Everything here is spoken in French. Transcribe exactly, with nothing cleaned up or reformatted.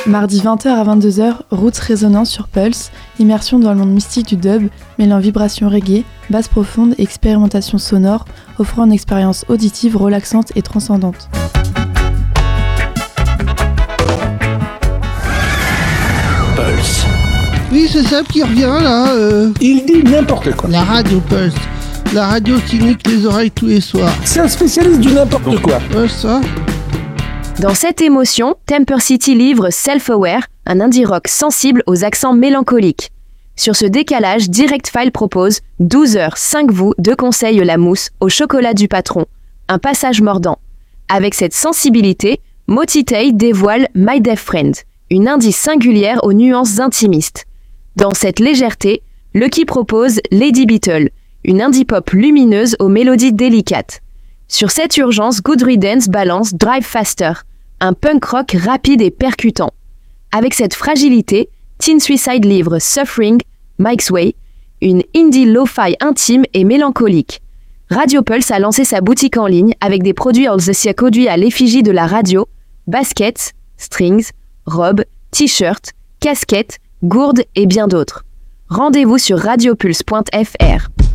Mardi vingt heures à vingt-deux heures, Roots Résonance sur Pulse, immersion dans le monde mystique du dub, mêlant vibrations reggae, basse profonde et expérimentation sonore, offrant une expérience auditive relaxante et transcendante. Pulse. Oui, c'est Seb qui revient là. Euh... Il dit n'importe quoi. La radio Pulse. La radio qui nique les oreilles tous les soirs. C'est un spécialiste du n'importe quoi. Ouais, ça. Dans cette émotion, Temper City livre Self-Aware, un indie rock sensible aux accents mélancoliques. Sur ce décalage, Direct File propose douze heures, cinq vous, deux conseils la mousse, au chocolat du patron. Un passage mordant. Avec cette sensibilité, Motitei dévoile My Deaf Friend, une indie singulière aux nuances intimistes. Dans cette légèreté, Lucky propose Lady Beetle, une indie pop lumineuse aux mélodies délicates. Sur cette urgence, Good Riddance balance Drive Faster, un punk rock rapide et percutant. Avec cette fragilité, Teen Suicide livre Suffering, Mike's Way, une indie lo-fi intime et mélancolique. Radio Pulse a lancé sa boutique en ligne avec des produits all the circuits à l'effigie de la radio, baskets, strings, robes, t-shirts, casquettes, gourdes et bien d'autres. Rendez-vous sur radiopulse point f r.